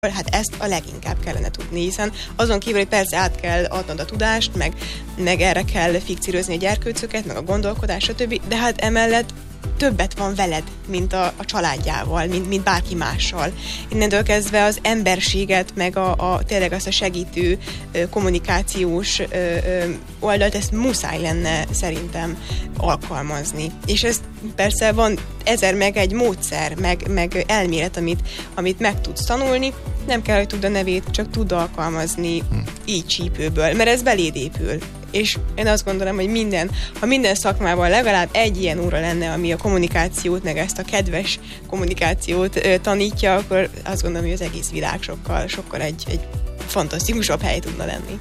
hát ezt a leginkább kellene tudni, hiszen azon kívül, hogy persze át kell adnod a tudást, meg erre kell fikcírozni a gyerkőcöket, meg a gondolkodás, stb., de hát emellett többet van veled, mint a családjával, mint bárki mással. Innentől kezdve az emberséget, meg tényleg azt a segítő kommunikációs oldalt, ezt muszáj lenne szerintem alkalmazni. És ez persze van 1000 meg egy módszer, meg elmélet, amit meg tudsz tanulni, nem kell, hogy tudd a nevét, csak tudd alkalmazni így csípőből, mert ez beléd épül. És én azt gondolom, hogy ha minden szakmában legalább egy ilyen óra lenne, ami a kommunikációt, meg ezt a kedves kommunikációt tanítja, akkor azt gondolom, hogy az egész világ sokkal egy fantasztikusabb hely tudna lenni.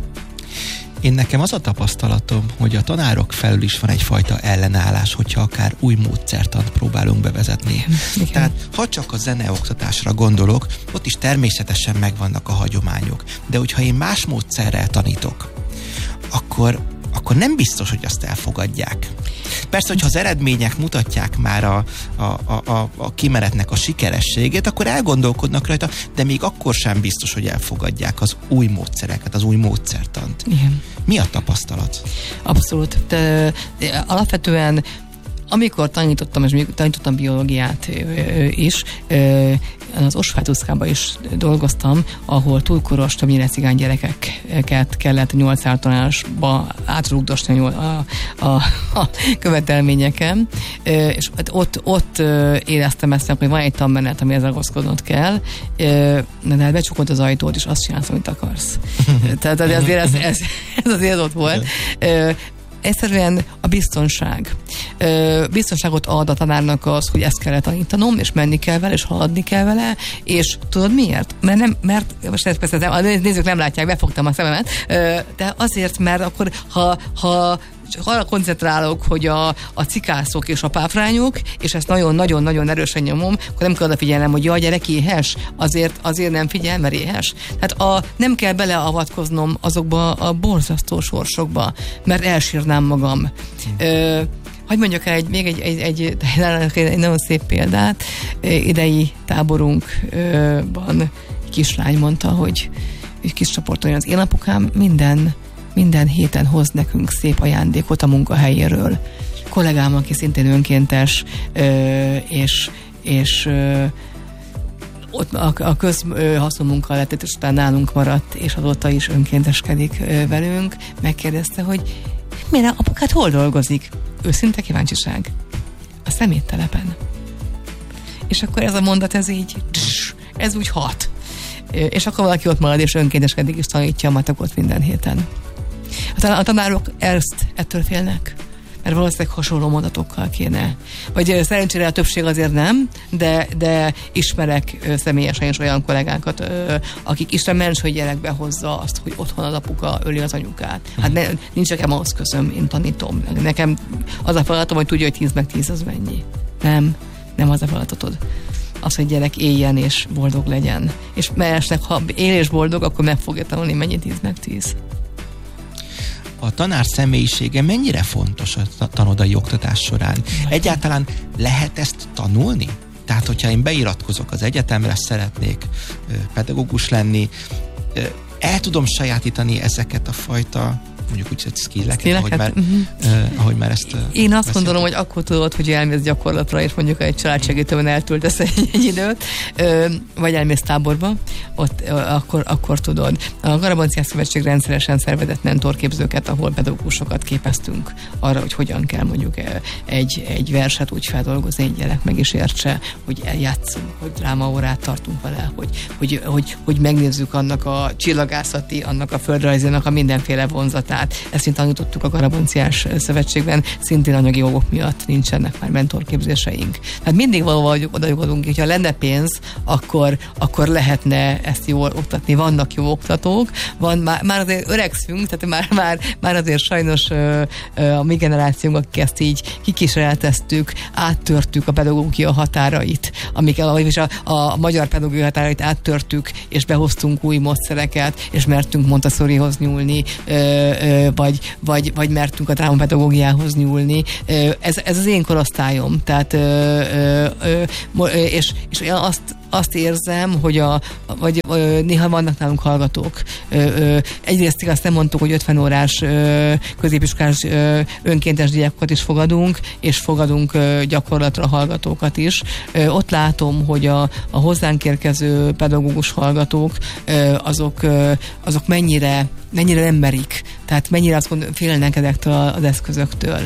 Nekem az a tapasztalatom, hogy a tanárok felül is van egyfajta ellenállás, hogyha akár új módszertant próbálunk bevezetni. Igen. Tehát ha csak a zeneoktatásra gondolok, ott is természetesen megvannak a hagyományok. De hogyha én más módszerrel tanítok, akkor nem biztos, hogy azt elfogadják. Persze, hogyha az eredmények mutatják már a kimenetnek a sikerességét, akkor elgondolkodnak rajta, de még akkor sem biztos, hogy elfogadják az új módszereket, az új módszertant. Igen. Mi a tapasztalat? Abszolút. De alapvetően amikor tanítottam, és még tanítottam biológiát is, az Osváth-Uszkában is dolgoztam, ahol túlkoros, többnyire cigány gyerekeket kellett 8 általánásba átrugdosni a követelményeken, és ott éreztem ezt, hogy van egy tanmenet, amihez ragaszkodnod kell, de becsukod az ajtót, és azt csinálsz, amit akarsz. Tehát azért ez azért ott volt. Egyszerűen a biztonság. Biztonságot ad a tanárnak az, hogy ezt kell tanítanom, és menni kell vele, és haladni kell vele, és tudod miért? Mert most ezt persze a nézők nem látják, befogtam a szememet, de azért, mert akkor, ha arra koncentrálok, hogy a cikászok és a páfrányok, és ezt nagyon-nagyon-nagyon erősen nyomom, akkor nem kell odafigyelnem, hogy jaj, gyerek éhes, azért nem figyel, mert éhes. Tehát nem kell beleavatkoznom azokba a borzasztó sorsokba, mert elsírnám magam. Hogy mondjak el még egy nagyon szép példát. Idei táborunkban kislány mondta, hogy egy kis csoporton, az én apukám minden héten hoz nekünk szép ajándékot a munkahelyéről. Kollégám, aki szintén önkéntes, és ott a közhaszonmunka lett, és utána nálunk maradt, és azóta is önkénteskedik velünk, megkérdezte, hogy miért apukát hol dolgozik? Őszinte kíváncsiság. A szeméttelepen. És akkor ez a mondat, ez úgy hat. És akkor valaki ott marad, és önkénteskedik, és tanítja a matekot minden héten. A tanárok ettől félnek, mert valószínűleg hasonló mondatokkal kéne. Vagy szerencsére a többség azért nem, de ismerek személyesen is olyan kollégákat, akik Isten ments, hogy gyerekbe hozza azt, hogy otthon az apuka öli az anyukát. Hát nincs nekem ahhoz közöm, én tanítom. Nekem az a feladatom, hogy tudja, hogy 10 meg 10 az mennyi. Nem az a feladatod. Az, hogy gyerek éljen és boldog legyen. És mellesleg, ha él és boldog, akkor meg fogja tanulni, mennyi 10 meg 10. A tanár személyisége mennyire fontos a tanodai oktatás során? Egyáltalán lehet ezt tanulni? Tehát, hogyha én beiratkozok az egyetemre, szeretnék pedagógus lenni, el tudom sajátítani ezeket a fajta, mondjuk úgy, hogy skilleket, ahogy már ezt én azt gondolom, hogy akkor tudod, hogy elmész gyakorlatra, és mondjuk egy családsegítőben eltöltesz egy időt, vagy elmész táborba, ott akkor tudod. A Garabanciás Szövetség rendszeresen szervezett mentorképzőket, ahol pedagógusokat képeztünk arra, hogy hogyan kell mondjuk egy verset úgy feldolgozni, egy gyerek meg is értse, hogy eljátszunk, hogy drámaórát tartunk vele, hogy megnézzük annak a csillagászati, annak a földrajzének a mindenféle vonzatát. Ezt mint tanítottuk a Garabanciás Szövetségben, szintén anyagi jogok miatt nincsenek már mentorképzéseink. Tehát mindig valahogy oda jutunk, hogyha lenne pénz, akkor lehetne ezt jól oktatni. Vannak jó oktatók, már azért öregszünk, tehát már azért sajnos a mi generációnk, akik ezt így kikísérleteztük, áttörtük a pedagógia határait, vagyis a magyar pedagógia határait áttörtük, és behoztunk új módszereket, és mertünk Montessorihoz nyúlni, vagy mertünk a drámapedagógiához nyúlni. Ez az én korosztályom. Tehát, és azt érzem, hogy vagy néha vannak nálunk hallgatók. Egyrészt azt nem mondtuk, hogy 50 órás középiskolás önkéntes diákokat is fogadunk, és fogadunk gyakorlatra hallgatókat is. Ott látom, hogy a hozzánk érkező pedagógus hallgatók, azok mennyire nem merik, tehát mennyire félnek ezektől az eszközöktől.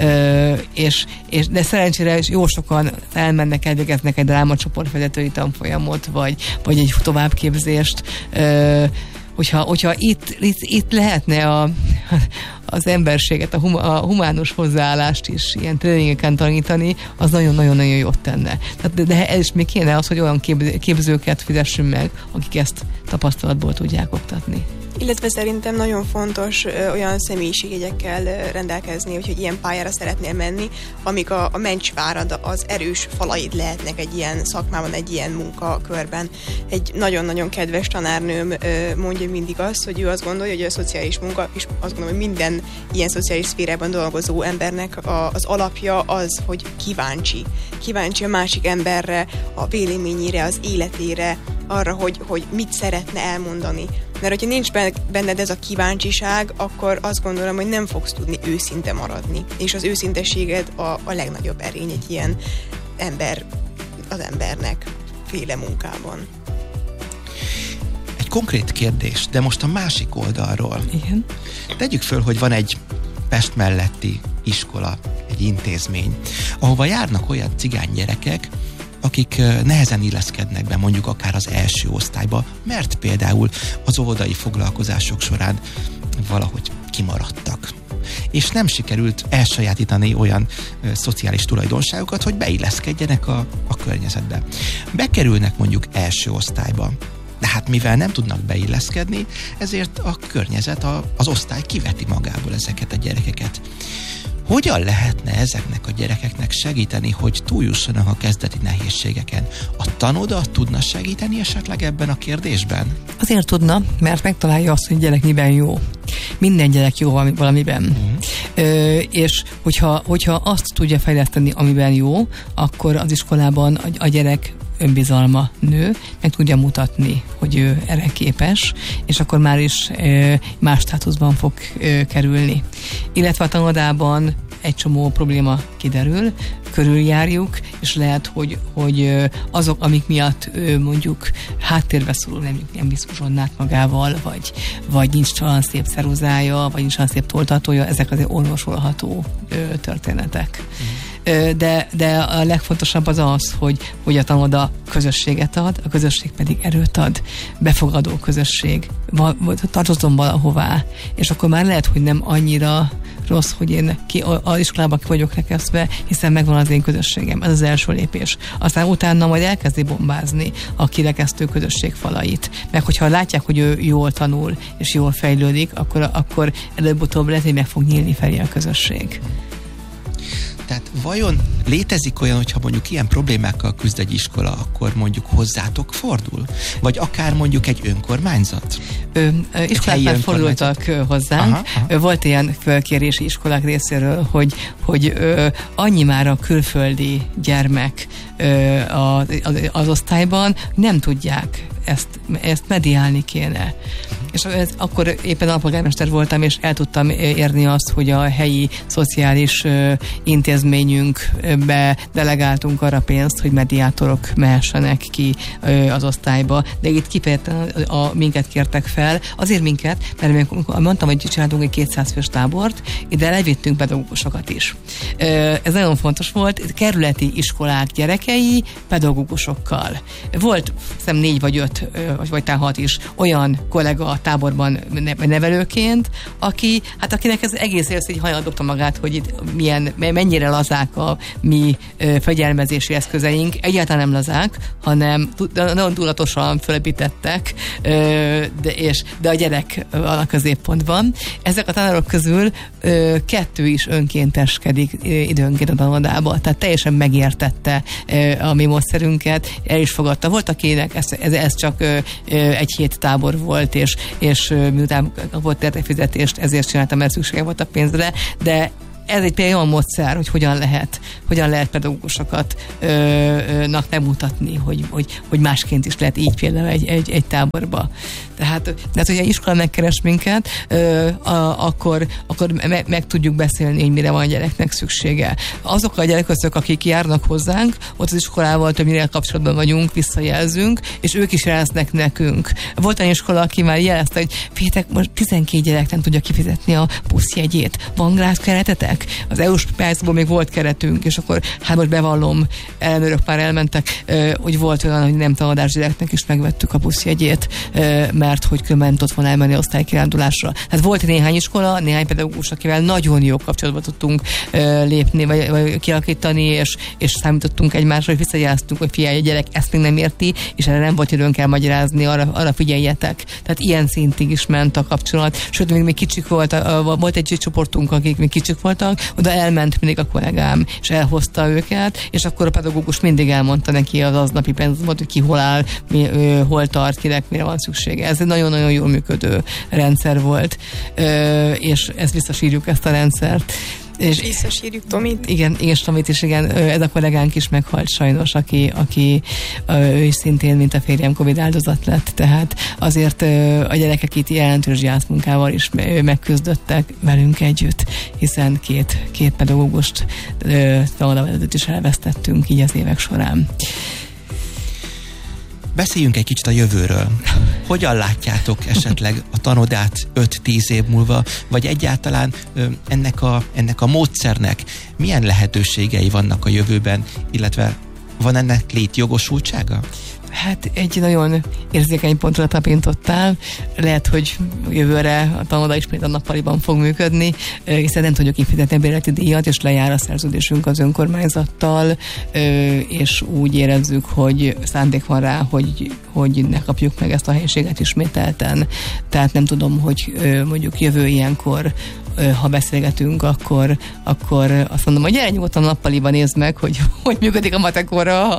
De szerencsére is jó sokan elmennek, elvégeznek egy drámacsoportvezetői tanfolyamot, vagy egy továbbképzést. Hogyha itt lehetne az emberséget, a humánus hozzáállást is ilyen tréningeken tanítani, az nagyon-nagyon jót tenne. De ez is még kéne az, hogy olyan képzőket fizessünk meg, akik ezt tapasztalatból tudják oktatni. Illetve szerintem nagyon fontos olyan személyiségjegyekkel rendelkezni, hogy ilyen pályára szeretnél menni, amik a mencsvárad, az erős falaid lehetnek egy ilyen szakmában, egy ilyen munkakörben. Egy nagyon-nagyon kedves tanárnőm mondja mindig azt, hogy ő azt gondolja, hogy a szociális munka, és azt gondolom, hogy minden ilyen szociális szférában dolgozó embernek az alapja az, hogy kíváncsi. Kíváncsi a másik emberre, a véleményére, az életére, arra, hogy mit szeretne elmondani. Mert hogyha nincs benned ez a kíváncsiság, akkor azt gondolom, hogy nem fogsz tudni őszinte maradni. És az őszinteséged a legnagyobb erény egy ilyen az embernek féle munkában. Egy konkrét kérdés, de most a másik oldalról. Igen. Tegyük föl, hogy van egy Pest melletti iskola, egy intézmény, ahova járnak olyan cigány gyerekek, akik nehezen illeszkednek be mondjuk akár az első osztályba, mert például az óvodai foglalkozások során valahogy kimaradtak. És nem sikerült elsajátítani olyan szociális tulajdonságokat, hogy beilleszkedjenek a környezetbe. Bekerülnek mondjuk első osztályba, de hát mivel nem tudnak beilleszkedni, ezért a környezet, az osztály kiveti magából ezeket a gyerekeket. Hogyan lehetne ezeknek a gyerekeknek segíteni, hogy túljussanak a kezdeti nehézségeken? A tanoda tudna segíteni esetleg ebben a kérdésben? Azért tudna, mert megtalálja azt, hogy gyerek miben jó. Minden gyerek jó valamiben. És hogyha azt tudja fejleszteni, amiben jó, akkor az iskolában a gyerek önbizalma nő, meg tudja mutatni, hogy ő erre képes, és akkor már is más státuszban fog kerülni. Illetve a tanodában egy csomó probléma kiderül, körüljárjuk, és lehet, hogy azok, amik miatt mondjuk háttérbe szorul, nem visz uzsonnát magával, vagy nincs olyan szép ceruzája, vagy nincs olyan szép toltatója, ezek azért orvosolható történetek. De a legfontosabb az, hogy a tanoda közösséget ad, a közösség pedig erőt ad, befogadó közösség, tartozom valahová, és akkor már lehet, hogy nem annyira rossz, hogy én az iskolában ki vagyok rekesztve, hiszen megvan az én közösségem. Ez az első lépés. Aztán utána majd elkezdi bombázni a kirekesztő közösség falait. Meg hogyha látják, hogy ő jól tanul, és jól fejlődik, akkor előbb-utóbb lehet, hogy meg fog nyílni felé a közösség. Tehát vajon létezik olyan, hogyha mondjuk ilyen problémákkal küzd egy iskola, akkor mondjuk hozzátok fordul? Vagy akár mondjuk egy önkormányzat? Iskolák már fordultak hozzánk. Aha. Volt ilyen fölkérési iskolák részéről, hogy annyi már a külföldi gyermek az osztályban, nem tudják ezt mediálni kéne. És akkor éppen alpolgármester voltam, és el tudtam érni azt, hogy a helyi szociális intézményünkbe delegáltunk arra pénzt, hogy mediátorok mehessenek ki az osztályba, de itt kifejezetten minket kértek fel, azért minket, mert mondtam, hogy csináltunk egy 200 fős tábort, ide levittünk pedagógusokat is. Ez nagyon fontos volt, kerületi iskolák gyerekei pedagógusokkal. Volt, hiszem 4 vagy 5, vagy talán 6 is olyan kollega a táborban nevelőként, akinek ez egész élsz így hajlandokta magát, hogy itt mennyire lazák a mi fegyelmezési eszközeink. Egyáltalán nem lazák, hanem nagyon tudatosan fölépítettek, de a gyerek a középpontban. Ezek a tanárok közül 2 is önkénteskedik időnként a tanodába, tehát teljesen megértette a mi módszerünket, el is fogadta. Volt, akinek ez csak egy hét tábor volt, és miután volt értékfizetést, ezért csináltam, mert szüksége volt a pénzre, de ez egy például olyan módszer, hogy hogyan lehet pedagógusokat megmutatni, hogy másként is lehet így például egy táborba. Tehát hogyha iskola megkeres minket, akkor meg tudjuk beszélni, hogy mire van a gyereknek szüksége. Azok a gyerekek, akik járnak hozzánk, ott az iskolával többnyire kapcsolatban vagyunk, visszajelzünk, és ők is jeleznek nekünk. Volt egy iskola, aki már jelezte, hogy féltek, most 12 gyerek nem tudja kifizetni a buszjegyét. Van rá keretetek? Az EU-s pályázatból még volt keretünk, és akkor most bevallom, ellenőrök már elmentek, hogy volt olyan, hogy nem tanodás gyereknek is megvettük a buszjegyét, mert hogy különben nem tudott volna elmenni osztálykirándulásra. Tehát volt néhány iskola, néhány pedagógus, akivel nagyon jó kapcsolatba tudtunk lépni, vagy kialakítani, és számítottunk egymásra, hogy visszajeleztünk, hogy figyelj, a gyerek ezt még nem érti, és erre nem volt időnk elmagyarázni, arra figyeljetek. Tehát ilyen szintig is ment a kapcsolat. Sőt, még kicsik volt egy csoportunk, akik még kicsik voltak, oda elment mindig a kollégám, és elhozta őket, és akkor a pedagógus mindig elmondta neki az aznapi penzumot, hogy ki hol áll, hol tart, kinek mire van szüksége. Ez egy nagyon-nagyon jól működő rendszer volt, és ezt visszasírjuk, ezt a rendszert. És visszasírjuk Tomit. Igen, és Tomit is, igen. Ez a kollégánk is meghalt sajnos, aki ő is szintén, mint a férjem, Covid áldozat lett. Tehát azért a gyerekek itt jelentős gyászmunkával is megküzdöttek velünk együtt, hiszen két pedagógust, tanulóvezetőt is elvesztettünk így az évek során. Beszéljünk egy kicsit a jövőről. Hogyan látjátok esetleg a tanodát 5-10 év múlva, vagy egyáltalán ennek a módszernek milyen lehetőségei vannak a jövőben, illetve van ennek létjogosultsága? Hát egy nagyon érzékeny pontra tapintottál. Lehet, hogy jövőre a tanoda ismét a nappaliban fog működni, hiszen nem tudjuk kifizetni a bérleti díjat, és lejár a szerződésünk az önkormányzattal, és úgy érezzük, hogy szándék van rá, hogy ne kapjuk meg ezt a helyiséget ismételten. Tehát nem tudom, hogy mondjuk jövő ilyenkor, ha beszélgetünk, akkor azt mondom, hogy gyere nyugodtan nappaliban nézd meg, hogy működik a matekóra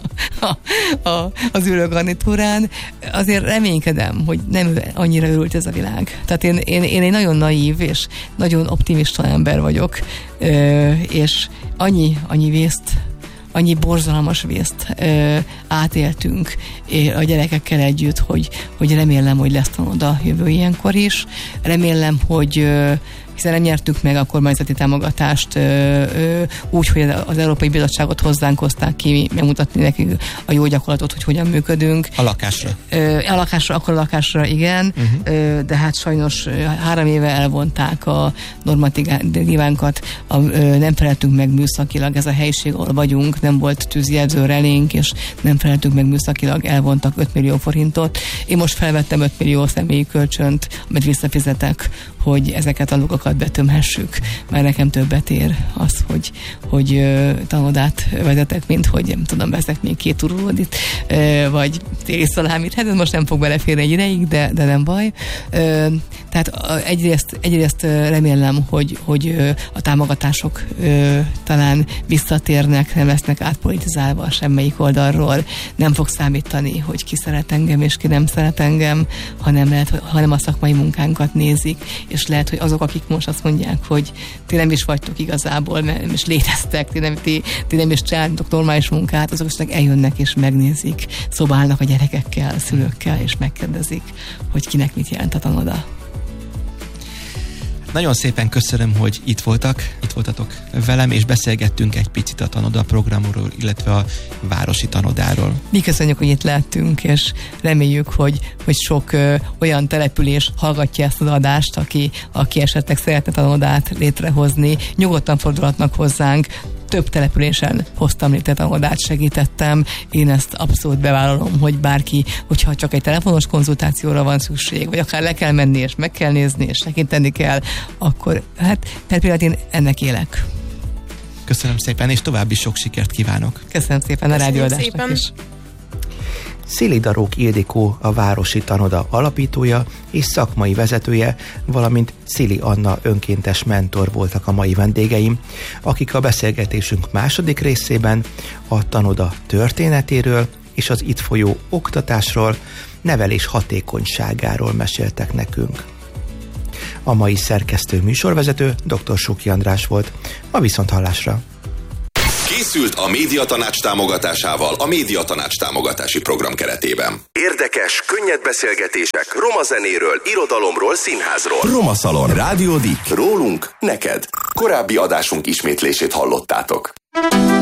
az ülőgarnitúrán. Azért reménykedem, hogy nem annyira örült ez a világ. Tehát én egy nagyon naív és nagyon optimista ember vagyok, és annyi vészt, annyi borzalmas vészt átéltünk a gyerekekkel együtt, hogy remélem, hogy lesz tanoda jövő ilyenkor is. Remélem, hogy hiszen nem nyertük meg a kormányzati támogatást úgy, hogy az Európai Bizottságot hozzánk hozták ki, megmutatni nekik a jó gyakorlatot, hogy hogyan működünk. A lakásra? Akkor a lakásra, igen, de hát sajnos 3 éve elvonták a normatívánkat, nem feleltünk meg műszakilag, ez a helység, ahol vagyunk, nem volt tűzjelző relénk, és nem feleltünk meg műszakilag, elvontak 5 millió forintot. Én most felvettem 5 millió személyi kölcsönt, amit visszafizetek, hogy ezeket a lukakat betömhessük, mert nekem többet ér az, hogy tanodát vezetek, mint hogy nem tudom, veszek még 2 turulódit, vagy téli szalámit. Hát ez most nem fog beleférni egy ideig, de nem baj. Tehát egyrészt remélem, hogy a támogatások talán visszatérnek, nem lesznek átpolitizálva semmelyik oldalról, nem fog számítani, hogy ki szeret engem és ki nem szeret engem, hanem a szakmai munkánkat nézik, és lehet, hogy azok, akik most azt mondják, hogy ti nem is vagytok igazából, mert nem is léteztek, ti nem is csináltok normális munkát, azok is eljönnek és megnézik, szobálnak a gyerekekkel, a szülőkkel, és megkérdezik, hogy kinek mit jelent a tanoda. Nagyon szépen köszönöm, hogy itt voltatok velem, és beszélgettünk egy picit a tanoda programról, illetve a városi tanodáról. Mi köszönjük, hogy itt lettünk, és reméljük, hogy sok olyan település hallgatja ezt az adást, aki esetleg szeretne tanodát létrehozni. Nyugodtan fordulhatnak hozzánk. Több településen hoztam létre tanodát, segítettem. Én ezt abszolút bevállalom, hogy bárki, hogyha csak egy telefonos konzultációra van szükség, vagy akár le kell menni, és meg kell nézni, és segíteni kell, akkor hát per pillanat én ennek élek. Köszönöm szépen, és további sok sikert kívánok. Köszönöm szépen a rádióadásnak is. Szilidarók Ildikó a Városi Tanoda alapítója és szakmai vezetője, valamint Szili Anna önkéntes mentor voltak a mai vendégeim, akik a beszélgetésünk második részében a tanoda történetéről és az itt folyó oktatásról, nevelés hatékonyságáról meséltek nekünk. A mai szerkesztő műsorvezető dr. Suki András volt. A viszonthallásra. Készült a Médiatanács támogatásával a Médiatanács támogatási program keretében. Érdekes, könnyed beszélgetések roma zenéről, irodalomról, színházról. Roma Szalon. Rádió Dik. Rólunk, neked. Korábbi adásunk ismétlését hallottátok.